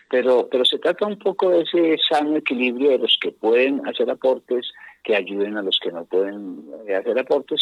pero se trata un poco de ese sano equilibrio de los que pueden hacer aportes, que ayuden a los que no pueden hacer aportes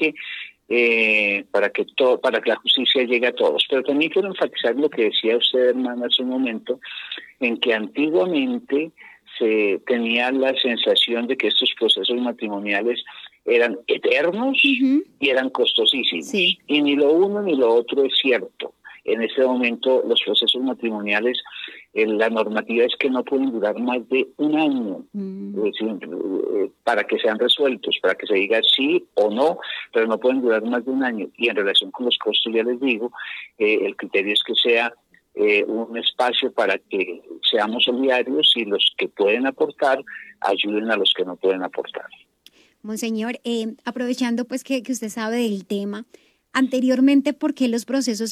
para que la justicia llegue a todos. Pero también quiero enfatizar lo que decía usted, hermana, hace un momento, en que antiguamente se tenía la sensación de que estos procesos matrimoniales eran eternos y eran costosísimos. Sí. Y ni lo uno ni lo otro es cierto. En este momento los procesos matrimoniales, la normativa es que no pueden durar más de un año, es decir, para que sean resueltos, para que se diga sí o no, pero no pueden durar más de un año. Y en relación con los costos, ya les digo, el criterio es que sea un espacio para que seamos solidarios y los que pueden aportar ayuden a los que no pueden aportar. Monseñor, aprovechando pues que usted sabe del tema, anteriormente, ¿por qué los procesos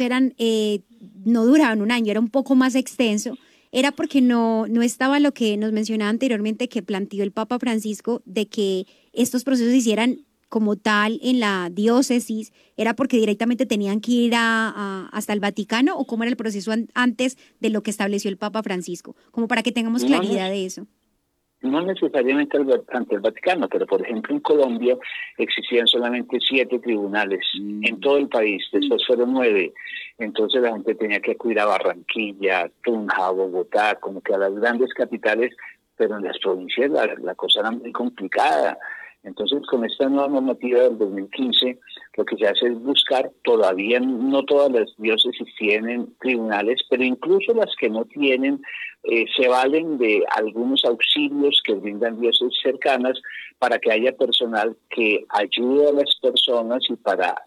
no duraban un año, era un poco más extenso? Era porque no estaba lo que nos mencionaba anteriormente, que planteó el Papa Francisco, de que estos procesos se hicieran como tal en la diócesis. ¿Era porque directamente tenían que ir hasta el Vaticano, o cómo era el proceso antes de lo que estableció el Papa Francisco? Como para que tengamos claridad de eso. No necesariamente ante el Vaticano, pero por ejemplo en Colombia existían solamente 7 tribunales en todo el país, después fueron 9, entonces la gente tenía que acudir a Barranquilla, Tunja, Bogotá, como que a las grandes capitales, pero en las provincias la cosa era muy complicada. Entonces, con esta nueva normativa del 2015, lo que se hace es buscar, todavía no todas las diócesis tienen tribunales, pero incluso las que no tienen, se valen de algunos auxilios que brindan diócesis cercanas para que haya personal que ayude a las personas y para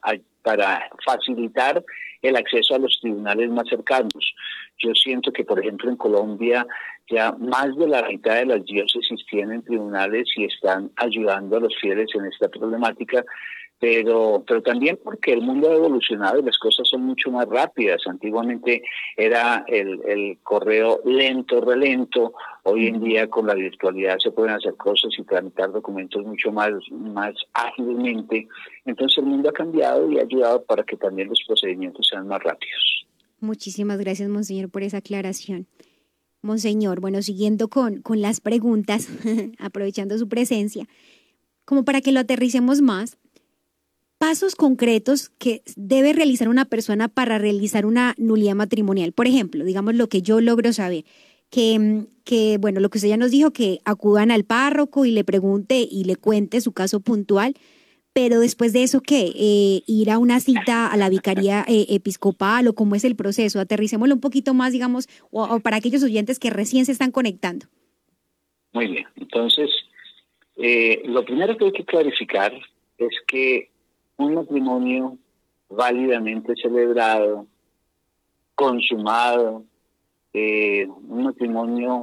facilitar el acceso a los tribunales más cercanos. Yo siento que, por ejemplo, en Colombia ya más de la mitad de las diócesis tienen tribunales y están ayudando a los fieles en esta problemática, pero también porque el mundo ha evolucionado y las cosas son mucho más rápidas. Antiguamente era el correo lento, relento. Hoy en día con la virtualidad se pueden hacer cosas y tramitar documentos mucho más ágilmente. Entonces el mundo ha cambiado y ha ayudado para que también los procedimientos sean más rápidos. Muchísimas gracias, Monseñor, por esa aclaración. Monseñor, bueno, siguiendo con las preguntas, aprovechando su presencia, como para que lo aterricemos más, pasos concretos que debe realizar una persona para realizar una nulidad matrimonial. Por ejemplo, digamos lo que yo logro saber, que bueno, lo que usted ya nos dijo, que acudan al párroco y le pregunte y le cuente su caso puntual, pero después de eso, ¿qué? Ir a una cita a la vicaría episcopal, o cómo es el proceso. Aterricémoslo un poquito más, digamos, o para aquellos oyentes que recién se están conectando. Muy bien, entonces, lo primero que hay que clarificar es que un matrimonio válidamente celebrado, consumado, un matrimonio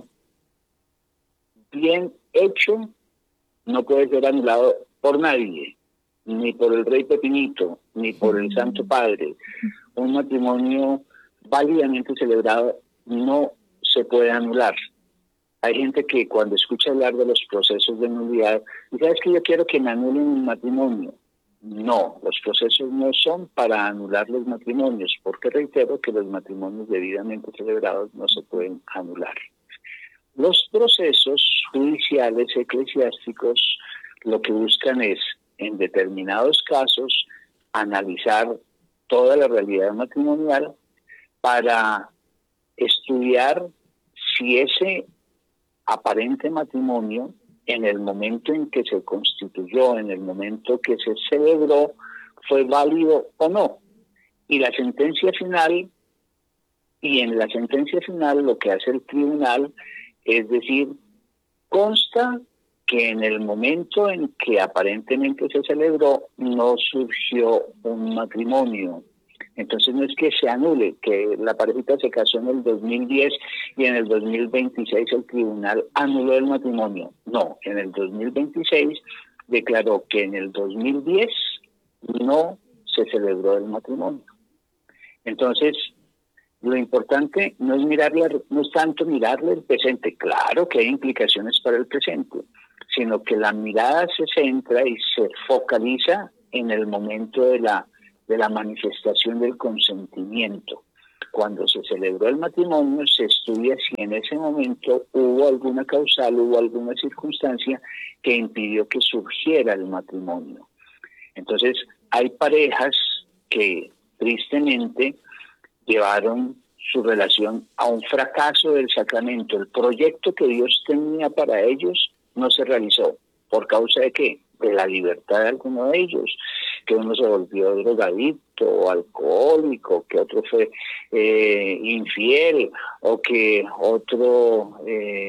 bien hecho, no puede ser anulado por nadie, ni por el Rey Pepinito, ni por el Santo Padre. Un matrimonio válidamente celebrado no se puede anular. Hay gente que cuando escucha hablar de los procesos de nulidad, dice, es que yo quiero que me anulen mi matrimonio. No, los procesos no son para anular los matrimonios, porque reitero que los matrimonios debidamente celebrados no se pueden anular. Los procesos judiciales eclesiásticos lo que buscan es, en determinados casos, analizar toda la realidad matrimonial para estudiar si ese aparente matrimonio, en el momento en que se constituyó, en el momento que se celebró, fue válido o no. Y la sentencia final, en la sentencia final lo que hace el tribunal es decir, consta que en el momento en que aparentemente se celebró no surgió un matrimonio. Entonces no es que se anule, que la parejita se casó en el 2010 y en el 2026 el tribunal anuló el matrimonio. No, en el 2026 declaró que en el 2010 no se celebró el matrimonio. Entonces, lo importante no es tanto mirarle el presente, claro que hay implicaciones para el presente, sino que la mirada se centra y se focaliza en el momento de la manifestación del consentimiento. cuando se celebró el matrimonio, se estudia si en ese momento hubo alguna causal, hubo alguna circunstancia que impidió que surgiera el matrimonio. Entonces, hay parejas que tristemente llevaron su relación a un fracaso del sacramento. El proyecto que Dios tenía para ellos no se realizó. ¿Por causa de qué? De la libertad de alguno de ellos, que uno se volvió drogadicto o alcohólico, que otro fue infiel, o que otro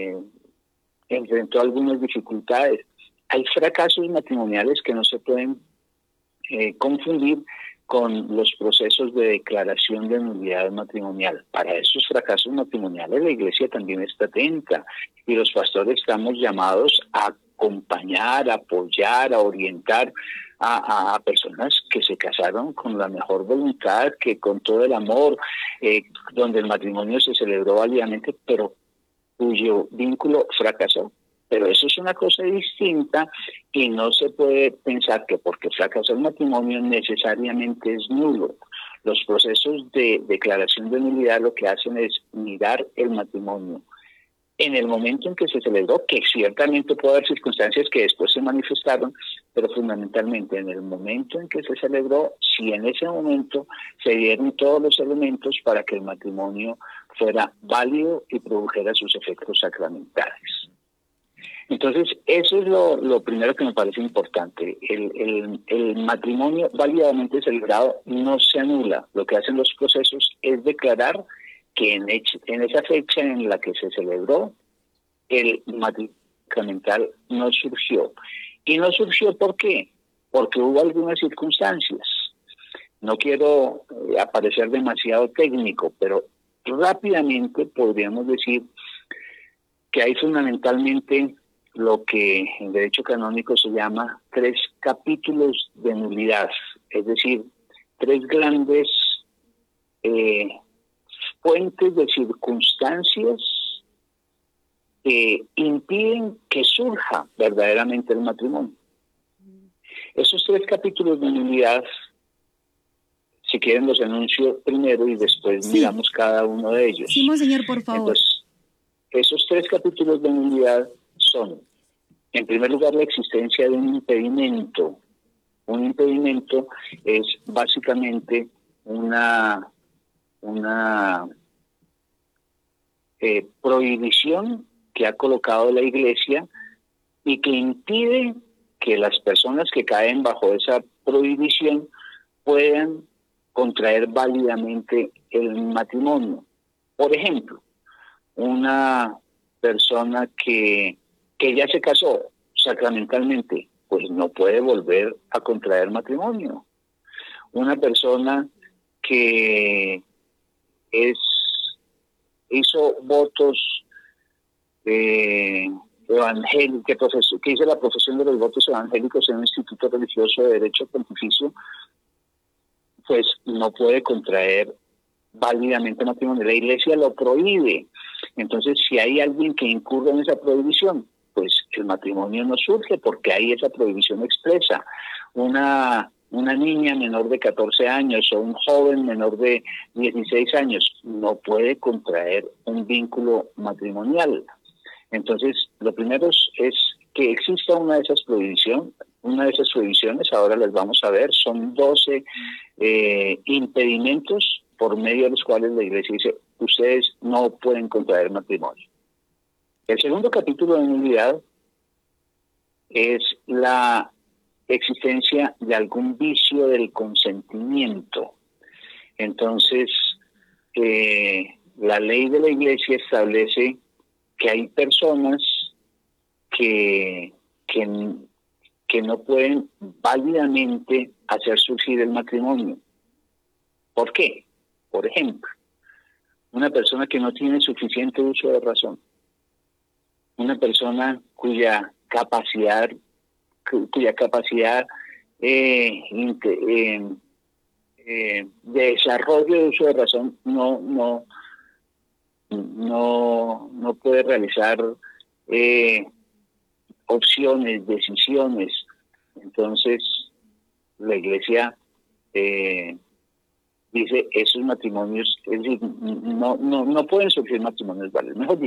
enfrentó algunas dificultades. Hay fracasos matrimoniales que no se pueden confundir con los procesos de declaración de nulidad matrimonial. Para esos fracasos matrimoniales la Iglesia también está atenta y los pastores estamos llamados a acompañar, a apoyar, a orientar a personas que se casaron con la mejor voluntad, que con todo el amor, donde el matrimonio se celebró válidamente, pero cuyo vínculo fracasó. Pero eso es una cosa distinta y no se puede pensar que porque fracasó el matrimonio necesariamente es nulo. Los procesos de declaración de nulidad lo que hacen es mirar el matrimonio en el momento en que se celebró, que ciertamente puede haber circunstancias que después se manifestaron, pero fundamentalmente en el momento en que se celebró, si en ese momento se dieron todos los elementos para que el matrimonio fuera válido y produjera sus efectos sacramentales. Entonces, eso es lo primero que me parece importante. El matrimonio válidamente celebrado no se anula. Lo que hacen los procesos es declarar que en esa fecha en la que se celebró, el matrimonio sacramental no surgió. ¿Y no surgió por qué? Porque hubo algunas circunstancias. No quiero aparecer demasiado técnico, pero rápidamente podríamos decir que hay fundamentalmente lo que en derecho canónico se llama 3 capítulos de nulidad, es decir, 3 grandes fuentes de circunstancias que impiden que surja verdaderamente el matrimonio. Esos 3 capítulos de nulidad, si quieren los enuncio primero y después miramos cada uno de ellos. Sí, monseñor, por favor. Entonces, esos 3 capítulos de nulidad son, en primer lugar, la existencia de un impedimento. Un impedimento es básicamente una prohibición que ha colocado la Iglesia y que impide que las personas que caen bajo esa prohibición puedan contraer válidamente el matrimonio. Por ejemplo, una persona que ya se casó sacramentalmente, pues no puede volver a contraer matrimonio. Una persona que hizo votos evangélicos, que hizo la profesión de los votos evangélicos en un instituto religioso de derecho pontificio, pues no puede contraer válidamente matrimonio. La Iglesia lo prohíbe. Entonces, si hay alguien que incurre en esa prohibición, pues el matrimonio no surge porque hay esa prohibición expresa. Una niña menor de 14 años o un joven menor de 16 años no puede contraer un vínculo matrimonial. Entonces, lo primero es que exista una de esas prohibiciones, ahora las vamos a ver, son 12 impedimentos por medio de los cuales la Iglesia dice, ustedes no pueden contraer matrimonio. El segundo capítulo de nulidad es la existencia de algún vicio del consentimiento. Entonces, la ley de la Iglesia establece que hay personas que no pueden válidamente hacer surgir el matrimonio. ¿Por qué? Por ejemplo, una persona que no tiene suficiente uso de razón, una persona cuya capacidad de desarrollo de uso de razón no puede realizar opciones, decisiones. Entonces, la Iglesia dice esos matrimonios, es decir, no pueden surgir matrimonios válidos. Mejor